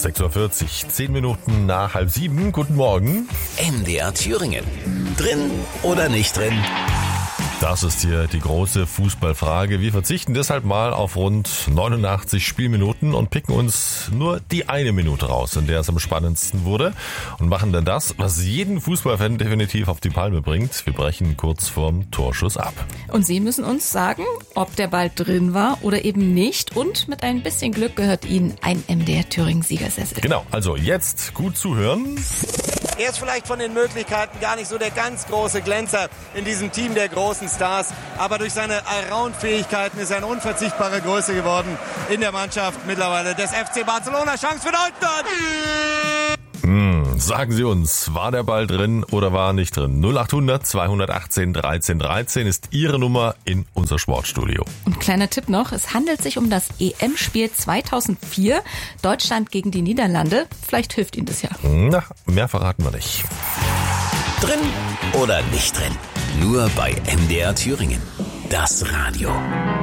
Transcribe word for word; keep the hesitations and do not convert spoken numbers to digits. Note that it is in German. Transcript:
sechs Uhr vierzig, zehn Minuten nach halb sieben. Guten Morgen. M D R Thüringen. Drin oder nicht drin? Das ist hier die große Fußballfrage. Wir verzichten deshalb mal auf rund neunundachtzig Spielminuten und picken uns nur die eine Minute raus, in der es am spannendsten wurde, und machen dann das, was jeden Fußballfan definitiv auf die Palme bringt. Wir brechen kurz vorm Torschuss ab. Und Sie müssen uns sagen, ob der Ball drin war oder eben nicht. Und mit ein bisschen Glück gehört Ihnen ein M D R Thüringen Siegersessel. Genau, also jetzt gut zuhören. Er ist vielleicht von den Möglichkeiten gar nicht so der ganz große Glänzer in diesem Team der großen Stars, aber durch seine Allround-Fähigkeiten ist er eine unverzichtbare Größe geworden in der Mannschaft mittlerweile des F C Barcelona. Chance für Deutschland! Hm, sagen Sie uns, war der Ball drin oder war er nicht drin? null acht hundert, zweihundertachtzehn, dreizehn dreizehn ist Ihre Nummer in unser Sportstudio. Und kleiner Tipp noch, es handelt sich um das E M-Spiel zweitausendvier, Deutschland gegen die Niederlande. Vielleicht hilft Ihnen das ja. Na, mehr verraten wir nicht. Drin oder nicht drin? Nur bei M D R Thüringen. Das Radio.